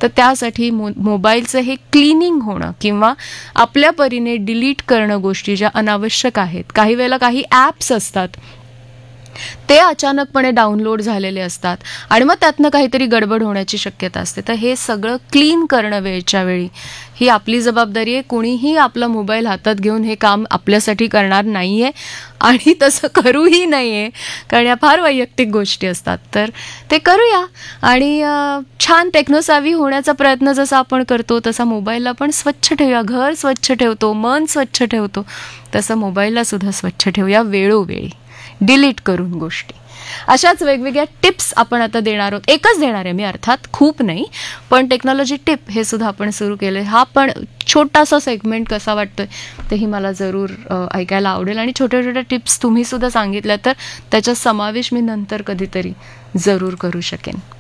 तर त्यासाठी मोबाईलचं हे क्लिनिंग होणं किंवा आपल्या परीने डिलीट करणं गोष्टी ज्या अनावश्यक आहेत. काही वेळेला काही ॲप्स असतात ते अचानकपणे डाउनलोड झालेले असतात आणि मग त्यातनं काहीतरी गडबड होण्याची शक्यता असते. तर हे सगळं क्लीन करणं वेळच्या वेळी ही आपली जबाबदारी आहे. कुणीही आपला मोबाईल हातात घेऊन हे काम आपल्यासाठी करणार नाही आहे आणि तसं करूही नाही आहे, कारण या फार वैयक्तिक गोष्टी असतात. तर ते करूया आणि छान टेक्नोसावी होण्याचा प्रयत्न जसा आपण करतो तसा मोबाईलला पण स्वच्छ ठेवूया. घर स्वच्छ ठेवतो, मन स्वच्छ ठेवतो, तसं मोबाईलला सुद्धा स्वच्छ ठेवूया वेळोवेळी, डिलीट करून गोष्टी. अशाच वेगवेगळ्या टिप्स आपण आता देणार आहोत. एकच देणार आहे मी, अर्थात खूप नाही, पण टेक्नॉलॉजी टिप हे सुद्धा आपण सुरू केलं. हा पण छोटासा सेगमेंट कसा वाटतोय तेही मला जरूर ऐकायला आवडेल आणि छोट्या छोट्या टिप्स तुम्ही सुद्धा सांगितल्या तर त्याचा समावेश मी नंतर कधीतरी जरूर करू शकेन.